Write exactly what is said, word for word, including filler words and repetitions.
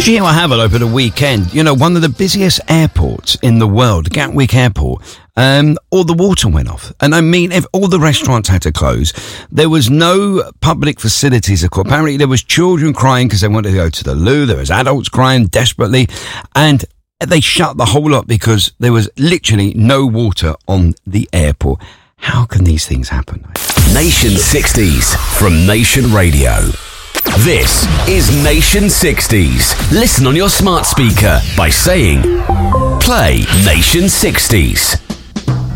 Did you hear what happened over the weekend? You know, one of the busiest airports in the world, Gatwick Airport, um, all the water went off. And I mean, if all the restaurants had to close, there was no public facilities. Apparently, there was children crying because they wanted to go to the loo. There was adults crying desperately. And they shut the whole lot because there was literally no water on the airport. How can these things happen? Nation sixties from Nation Radio. This is Nation sixties. Listen on your smart speaker by saying, play Nation sixties.